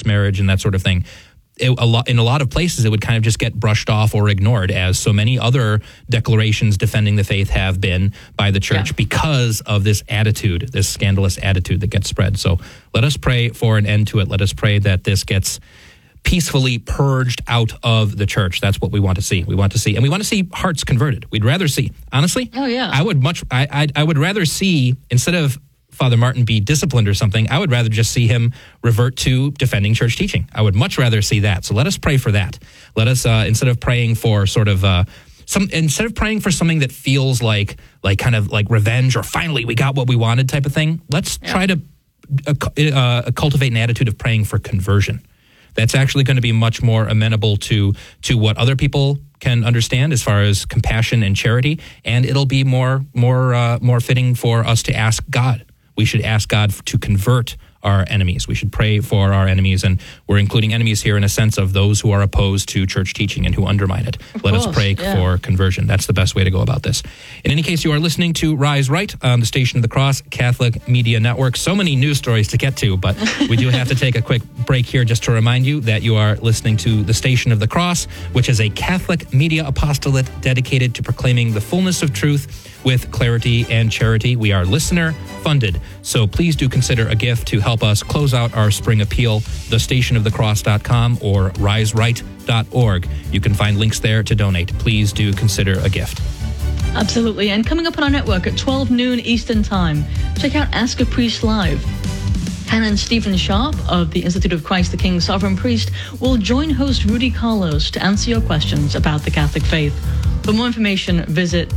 marriage and that sort of thing. In a lot of places, it would kind of just get brushed off or ignored, as so many other declarations defending the faith have been by the church because of this attitude, this scandalous attitude that gets spread. So let us pray for an end to it. Let us pray that this gets peacefully purged out of the church. That's what we want to see. We want to see hearts converted. We'd rather see, honestly. Oh yeah. I would rather see, instead of Father Martin be disciplined or something, I would rather just see him revert to defending church teaching. I would much rather see that. So let us pray for that. Let us, instead of praying for sort of instead of praying for something that feels like kind of like revenge or finally we got what we wanted type of thing, let's try to cultivate an attitude of praying for conversion. That's actually going to be much more amenable to what other people can understand as far as compassion and charity, and it'll be more fitting for us to ask God. We should ask God to convert our enemies. We should pray for our enemies, and we're including enemies here in a sense of those who are opposed to church teaching and who undermine it. Let us pray for conversion. That's the best way to go about this. In any case, you are listening to Rise Right on the Station of the Cross Catholic Media Network. So many news stories to get to, but we do have to take a quick break here just to remind you that you are listening to the Station of the Cross, which is a Catholic media apostolate dedicated to proclaiming the fullness of truth with clarity and charity. We are listener funded, so please do consider a gift to help us close out our spring appeal, thestationofthecross.com or riseright.org. You can find links there to donate. Please do consider a gift. Absolutely. And coming up on our network at 12 noon Eastern Time, check out Ask a Priest Live. Canon Stephen Sharp of the Institute of Christ the King Sovereign Priest will join host Rudy Carlos to answer your questions about the Catholic faith. For more information, visit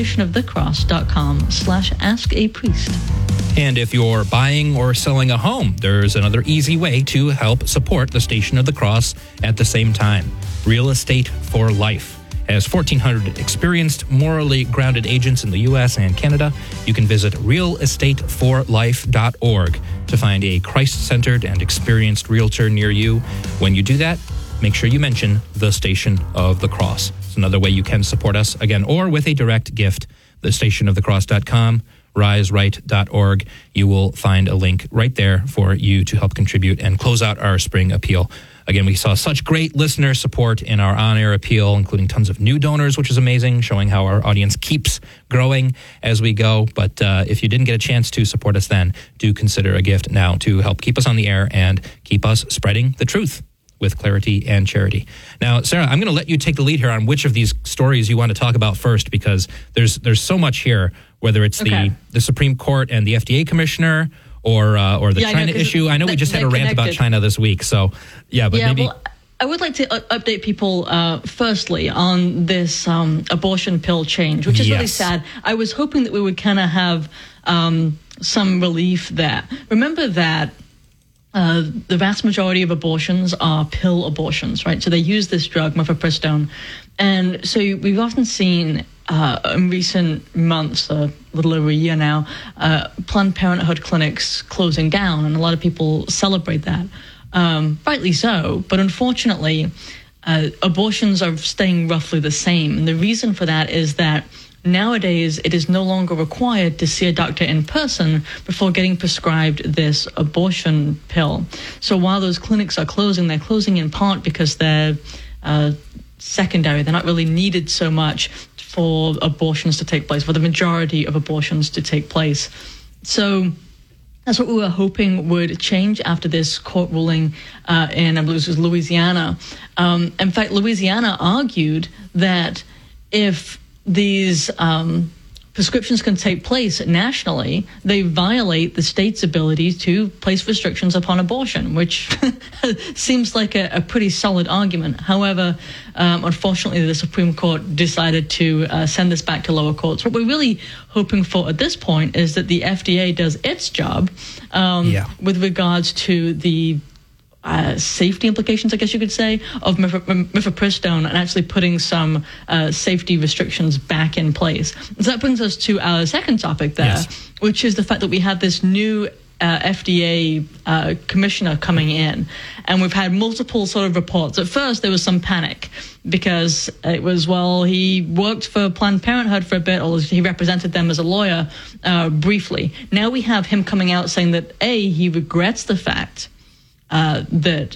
thestationofthecross.com/askapriest. And if you're buying or selling a home, there's another easy way to help support the Station of the Cross at the same time. Real Estate for Life has 1,400 experienced, morally grounded agents in the U.S. and Canada. You can visit realestateforlife.org to find a Christ-centered and experienced realtor near you. When you do that, make sure you mention the Station of the Cross. It's another way you can support us, again, or with a direct gift, thestationofthecross.com, riseright.org. You will find a link right there for you to help contribute and close out our spring appeal. Again, we saw such great listener support in our on-air appeal, including tons of new donors, which is amazing, showing how our audience keeps growing as we go. But if you didn't get a chance to support us then, do consider a gift now to help keep us on the air and keep us spreading the truth with clarity and charity. Now, Sarah, I'm going to let you take the lead here on which of these stories you want to talk about first, because there's so much here, whether it's the Supreme Court and the FDA commissioner or the China issue. I know we just had a rant about China this week, so maybe... Well, I would like to update people firstly on this abortion pill change, which is really sad. I was hoping that we would kind of have some relief there. Remember that the vast majority of abortions are pill abortions, right? So they use this drug, mifepristone. And so we've often seen in recent months, a little over a year now, Planned Parenthood clinics closing down, and a lot of people celebrate that. Rightly so, but unfortunately, abortions are staying roughly the same. And the reason for that is that nowadays, it is no longer required to see a doctor in person before getting prescribed this abortion pill. So while those clinics are closing, they're closing in part because they're secondary. They're not really needed so much for abortions to take place, for the majority of abortions to take place. So that's what we were hoping would change after this court ruling in, I believe it was Louisiana. In fact, Louisiana argued that if these prescriptions can take place nationally, they violate the state's ability to place restrictions upon abortion, which seems like a pretty solid argument. However, unfortunately, the Supreme Court decided to send this back to lower courts. What we're really hoping for at this point is that the FDA does its job with regards to the safety implications, I guess you could say, of mifepristone, and actually putting some safety restrictions back in place. So that brings us to our second topic there, which is the fact that we have this new FDA commissioner coming in, and we've had multiple sort of reports. At first, there was some panic because it was, he worked for Planned Parenthood for a bit, or he represented them as a lawyer briefly. Now we have him coming out saying that, A, he regrets the fact that